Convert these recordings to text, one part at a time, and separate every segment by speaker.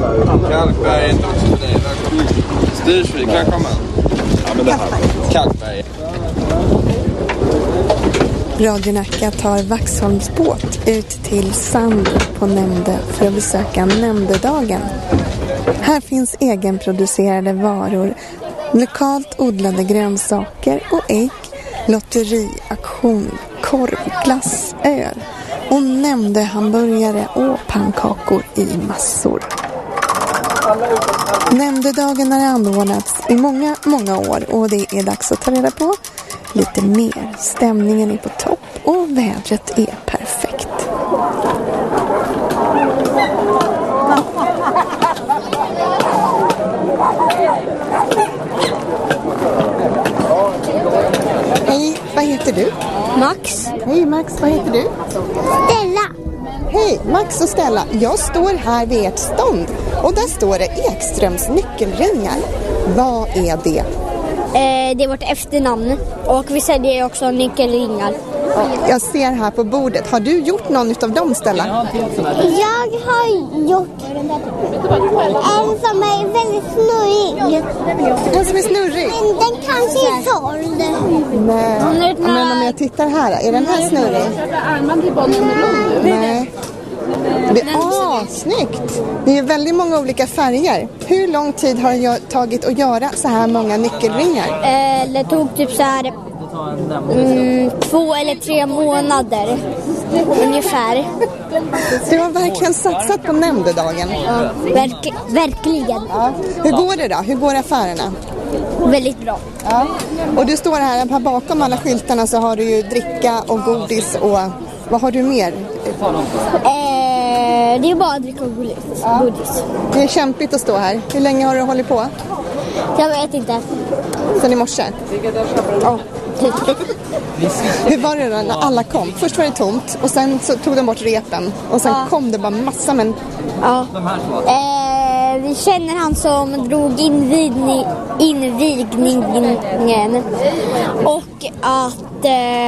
Speaker 1: Kalkberg är inte också för dig. Styrsvik, kan komma. Ja, men det här. Kalkberg.
Speaker 2: Radio Nacka tar Vaxholmsbåt ut till Sand på Nämnde för att besöka Nämndedagen. Här finns egenproducerade varor, lokalt odlade grönsaker och ägg, lotteriaktion, korvglass, öl och Nämnde hamburgare och pannkakor i massor. Nämndedagen har anordnats i många, många år och det är dags att ta reda på lite mer. Stämningen är på topp och vädret är perfekt. Hej, vad heter du?
Speaker 3: Max.
Speaker 2: Hej Max, vad heter du?
Speaker 3: Stella.
Speaker 2: Hej, Max och Stella. Jag står här vid ert stånd och där står det Ekströms nyckelringar. Vad är det?
Speaker 3: Det är vårt efternamn och vi säljer också nyckelringar.
Speaker 2: Jag ser här på bordet. Har du gjort någon utav dem, Stella?
Speaker 3: Jag har gjort en som är väldigt snurrig.
Speaker 2: En som är snurrig?
Speaker 3: Men den kanske är såld.
Speaker 2: Nej, men om jag tittar här, är den här snurrig? Nej. Snyggt! Det är väldigt många olika färger. Hur lång tid har det tagit att göra så här många nyckelringar?
Speaker 3: Det tog typ så här 2 eller 3 månader ungefär.
Speaker 2: Du har verkligen satsat på Nämndedagen.
Speaker 3: Ja, verkligen.
Speaker 2: Ja. Hur går det då? Hur går affärerna?
Speaker 3: Väldigt bra.
Speaker 2: Ja. Och du står här bakom alla skyltarna så har du ju dricka och godis och vad har du mer?
Speaker 3: Det är bara att dricka och godis.
Speaker 2: Det är kämpigt att stå här. Hur länge har du hållit på?
Speaker 3: Jag vet inte.
Speaker 2: Sen i morse?
Speaker 3: Ja.
Speaker 2: Hur var det då när alla kom? Först var det tomt och sen så tog de bort repen och sen kom det bara massa men...
Speaker 3: Ja. Vi känner han som drog invigningen och att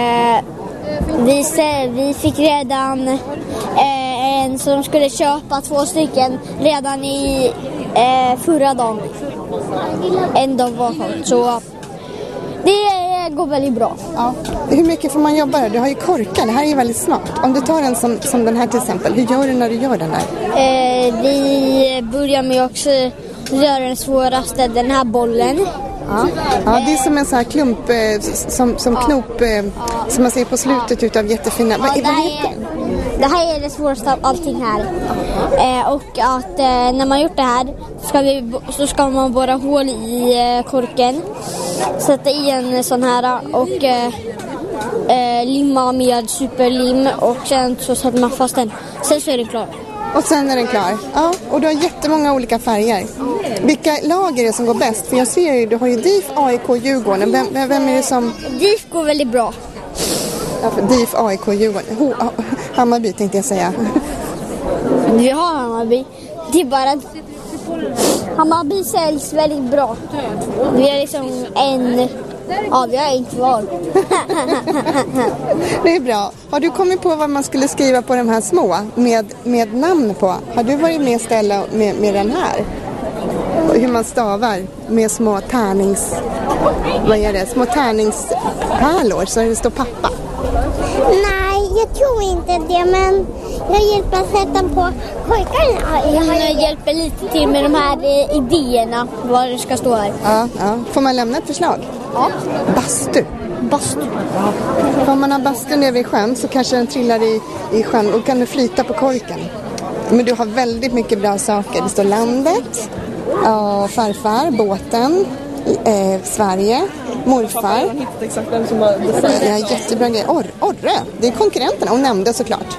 Speaker 3: vi fick redan en som skulle köpa 2 stycken redan i förra dagen. En dag var sånt. Så det går väldigt bra.
Speaker 2: Ja. Hur mycket får man jobba där? Du har ju korkar, det här är ju väldigt smart. Om du tar en som den här till exempel, hur gör du när du gör den här?
Speaker 3: Vi börjar med också göra den svåraste, den här bollen.
Speaker 2: Ja, det är som en sån här klump, som knop, som man ser på slutet utav jättefina... Vad heter den?
Speaker 3: Det här är det svåraste av allting här. Och att när man gjort det här så ska man borra hål i korken. Sätta i en sån här och limma med superlim och sen så sätter man fast den. Sen så är det klart.
Speaker 2: Och sen är den klar. Ja, och du har jättemånga olika färger. Vilka lag är det som går bäst? För jag ser ju, du har ju DIF, AIK, Djurgården. Vem är det som...
Speaker 3: DIF går väldigt bra.
Speaker 2: Ja, DIF, AIK, Djurgården. Hammarby tänkte jag säga.
Speaker 3: Vi har Hammarby. Det är bara att Hammarby säljs väldigt bra. Vi har liksom vi har en kvar.
Speaker 2: Det är bra. Har du kommit på vad man skulle skriva på de här små med namn på? Har du varit med ställa med den här? Hur man stavar med små små tärningspärlor så det står pappa.
Speaker 3: Nej, jag tror inte det, men jag hjälper att sätta på korkarna. Jag hjälper lite till med de här idéerna, vad det ska stå här.
Speaker 2: Ja. Får man lämna ett förslag?
Speaker 3: Ja.
Speaker 2: Bastu.
Speaker 3: Ja.
Speaker 2: Om man har bastu nere i sjön så kanske den trillar i sjön och kan du flyta på korken. Men du har väldigt mycket bra saker. Det står landet, farfar, båten, Sverige, morfar. Ja, jättebra grej. Orre, det är konkurrenterna och Nämnde såklart.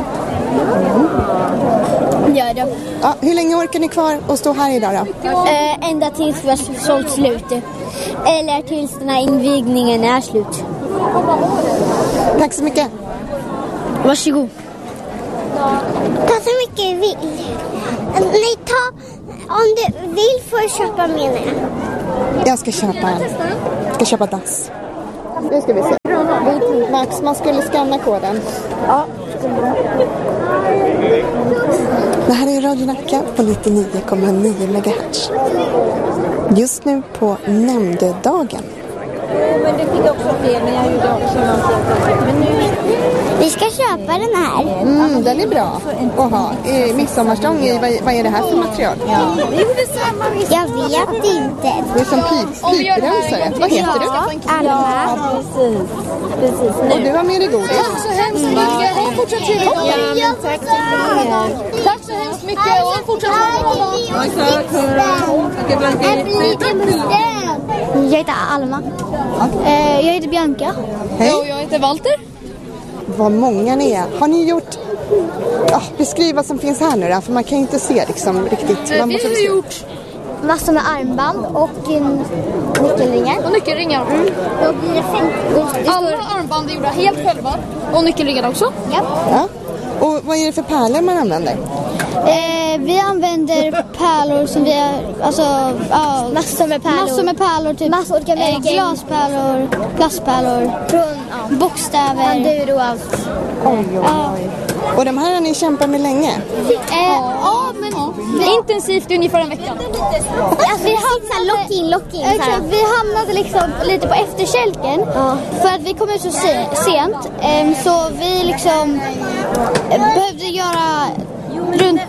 Speaker 3: Gör det.
Speaker 2: Ja, hur länge orkar ni kvar att stå här idag då?
Speaker 3: Ända tills vi har sålt slut. Eller tills den här invigningen är slut.
Speaker 2: Tack så mycket.
Speaker 3: Varsågod. Ta så mycket du vill. Nej, om du vill får du köpa med mig.
Speaker 2: Jag ska köpa en. Jag ska köpa dass. Nu ska vi se. Max, man skulle scanna koden.
Speaker 3: Ja.
Speaker 2: Det här är Radio Nacka på 99,9 MHz. Just nu på nämndedagen.
Speaker 4: Men det fick också fel, men jag gjorde också någonting.
Speaker 3: Vi ska köpa den här.
Speaker 2: Den är bra att ha. Midsommarstång i, vad är det här för material?
Speaker 3: Jag vet inte.
Speaker 2: Det är som piprensare. Vad heter du?
Speaker 3: Alma.
Speaker 4: Precis.
Speaker 2: Och du har med dig godis.
Speaker 4: Tack så hemskt mycket. Och fortsätt trevligt. Ja, tack så mycket. Tack så hemskt mycket. Och fortsätt
Speaker 3: Jag heter Alma. Jag heter Bianca.
Speaker 2: Hej.
Speaker 4: Och jag heter Walter.
Speaker 2: Vad många ni är. Har ni gjort... beskriv vad som finns här nu då, för man kan inte se liksom riktigt.
Speaker 4: Vi har gjort
Speaker 3: massor med armband och nyckelringar.
Speaker 4: och nyckelringar.
Speaker 3: Då blir det 50.
Speaker 4: Alla armband är gjorda helt själva. Och nyckelringar också.
Speaker 2: Ja. Och vad är det för pärlor man använder?
Speaker 3: Vi använder pärlor som vi har, alltså, massor med pärlor typ glaspärlor, plastpärlor, bokstäver och allt.
Speaker 2: Oj. Och de här har ni kämpat med länge?
Speaker 4: Men intensivt ungefär en vecka.
Speaker 3: Alltså, vi hamnade lock-in. Vi hamnade liksom lite på efterkälken för att vi kom ut så sent, så vi liksom behövde göra runt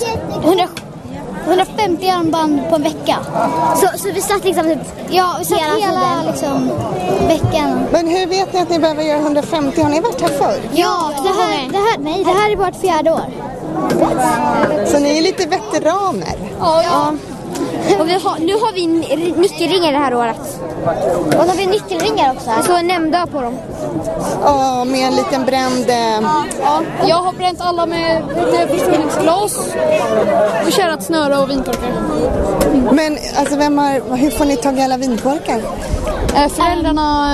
Speaker 3: 150 armband på en vecka. Så vi satt liksom hela liksom veckan.
Speaker 2: Men hur vet ni att ni behöver göra 150? Har ni varit här förr?
Speaker 3: Ja, det här är vårt 4:e år.
Speaker 2: Så ni är lite veteraner.
Speaker 3: Ja. Och nu har vi nyckelringar det här året. Och så har vi nyckelringar också. Det står nämnda på dem.
Speaker 2: Ja, med en liten bränd...
Speaker 4: Ja, jag har bränt alla med förstoringsglas och kärat snöre och vinkorkar.
Speaker 2: Men alltså hur får ni tag i alla vinkorkar?
Speaker 4: Föräldrarna...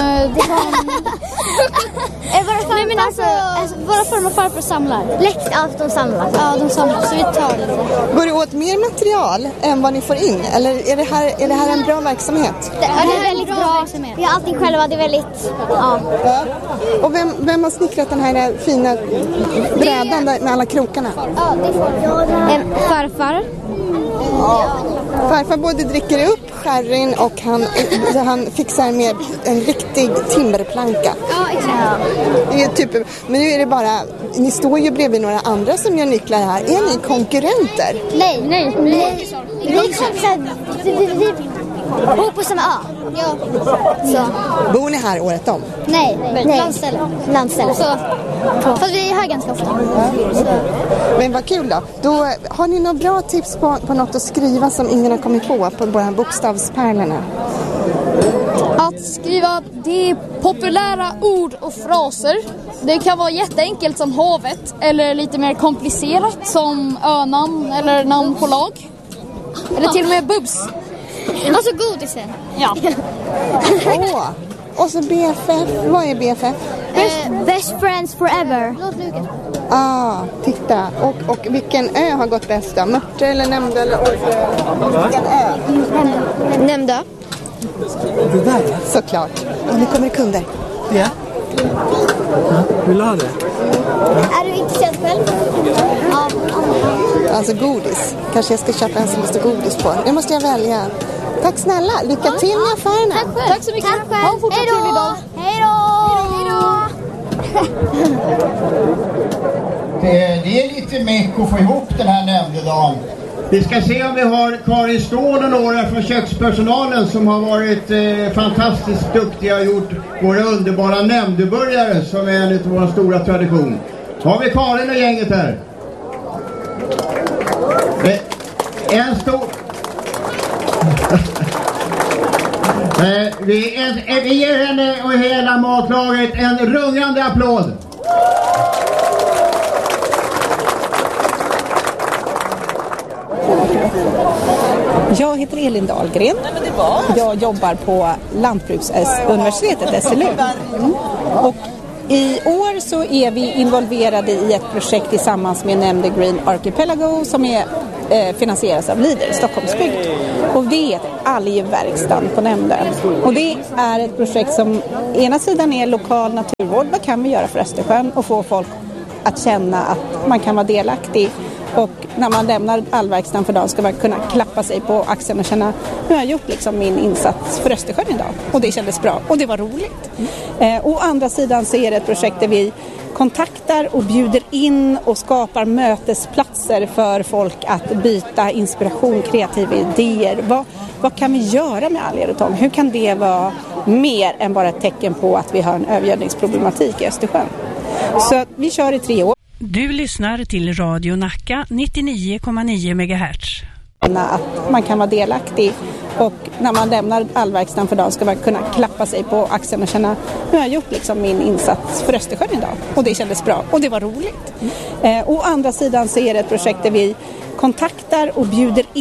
Speaker 3: Våra farmor och farfar samlar. De samlar. Ja, de samlar. Så vi tar det.
Speaker 2: Går det åt mer material än vad ni får in? Eller är det här en bra verksamhet?
Speaker 3: Det är väldigt bra. Vi har allting själva. Det är väldigt... Ja.
Speaker 2: Och vem har snickrat den här fina brädan med alla krokarna?
Speaker 3: Ja, det får farfar.
Speaker 2: Farfar både dricker upp sherryn och han fixar med en riktig timmerplanka.
Speaker 3: Ja, exakt.
Speaker 2: Det är typ, men nu är det bara, ni står ju bredvid några andra som gör nycklar här. Är ni konkurrenter?
Speaker 3: Nej. Vi är kompisar. Vi bor på samma ö. Ja. Så.
Speaker 2: Bor ni här året om?
Speaker 3: Nej. Landställe. Så. Fast vi är här ganska ofta.
Speaker 2: Men vad kul då har ni några bra tips på något att skriva som ingen har kommit på våra bokstavspärlorna?
Speaker 4: Att skriva det populära ord och fraser. Det kan vara jätteenkelt som havet eller lite mer komplicerat som önamn eller namn på lag. Eller till och med bubs.
Speaker 3: Alltså godisen.
Speaker 4: Ja.
Speaker 2: Och så BFF. Vad är BFF?
Speaker 3: Best friends forever.
Speaker 2: Titta. Och vilken ö har gått bäst då? Mörtre eller Nämnda eller vilken ö?
Speaker 3: Nämnda.
Speaker 2: Det där ja. Såklart. Och nu kommer det kunder.
Speaker 5: Ja. Vill du ha det?
Speaker 3: Är du intresserad själv? Ja.
Speaker 2: Alltså godis. Kanske jag ska köpa en som det står godis på. Nu måste jag välja. Tack snälla. Lycka till med affärerna.
Speaker 4: Tack så mycket.
Speaker 3: Tack själv.
Speaker 4: Ha en fortsatt trevlig dag.
Speaker 3: Hej då.
Speaker 6: Det är lite meck att få ihop den här nämndedagen. Vi ska se om vi har Karin Ståhl och några från kökspersonalen som har varit fantastiskt duktiga och gjort våra underbara nämndeburgare som är en av våra stora tradition. Har vi Karin och gänget här? En stor... vi ger henne och hela matlaget en rungande applåd.
Speaker 7: Jag heter Elin Dahlgren. Jag jobbar på Lantbruksuniversitetet, SLU. Och i år så är vi involverade i ett projekt tillsammans med Nämnde Green Archipelago som är finansieras av Leader, Stockholmsbygd. Och det heter Algverkstan på Nämnde. Och det är ett projekt som ena sidan är lokal naturvård. Vad kan vi göra för Östersjön och få folk att känna att man kan vara delaktig Och när man lämnar allverkstan för dagen ska man kunna klappa sig på axeln och känna, nu har jag gjort liksom min insats för Östersjön idag. Och det kändes bra och det var roligt. Å andra sidan så är det ett projekt där vi kontaktar och bjuder in och skapar mötesplatser för folk att byta inspiration, kreativa idéer. Vad kan vi göra med alger och tång? Hur kan det vara mer än bara ett tecken på att vi har en övergödningsproblematik i Östersjön? Så vi kör i 3 år.
Speaker 8: Du lyssnar till Radio Nacka 99,9 MHz.
Speaker 7: Att man kan vara delaktig och när man lämnar allverkstan för dagen ska man kunna klappa sig på axeln och känna, nu har jag gjort liksom min insats för Östersjön idag. Och det kändes bra och det var roligt. Å andra sidan så är det ett projekt där vi kontaktar och bjuder